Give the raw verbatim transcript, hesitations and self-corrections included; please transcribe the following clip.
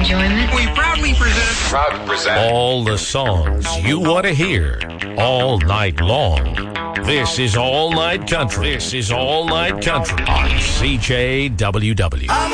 enjoyment. We proudly present. Proud to present. All the songs you want to hear all night long. This is All Night Country. This is All Night Country on C J W W.